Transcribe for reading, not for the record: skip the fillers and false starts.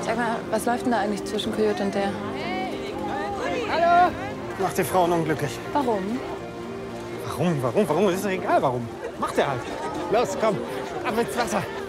Sag mal, was läuft denn da eigentlich zwischen Coyote und der? Hallo! Macht die Frauen unglücklich. Warum? Warum? Ist doch egal, warum. Macht er halt. Los, komm, ab ins Wasser.